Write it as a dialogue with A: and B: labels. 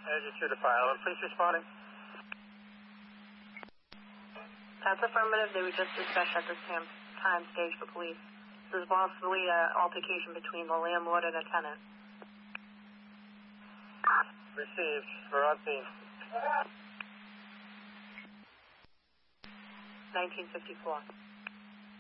A: Energy 2 to file. Police responding?
B: That's affirmative. They were just dispatched at this time stage for police. This is possibly an altercation between the landlord and a tenant.
A: Received. We're on scene.
B: 1954.